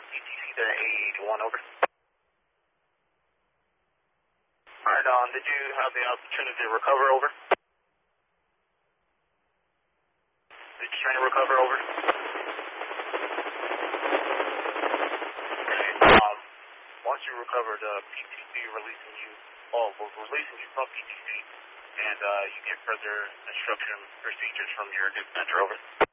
PTC to A81, over. Alright, did you have the opportunity to recover, over? Did you try to recover, over? Okay, once you recovered, PTC releasing you, we're releasing you from PTC, and you get further instruction procedures from your dispatcher, over.